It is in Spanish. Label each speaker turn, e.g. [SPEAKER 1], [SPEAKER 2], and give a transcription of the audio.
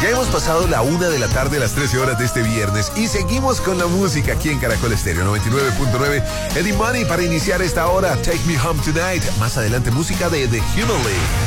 [SPEAKER 1] Ya hemos pasado la 1 de la tarde, las 13 horas de este viernes, y seguimos con la música aquí en Caracol Estéreo 99.9. Eddie Money para iniciar esta hora, Take Me Home Tonight. Más adelante, música de The Human League.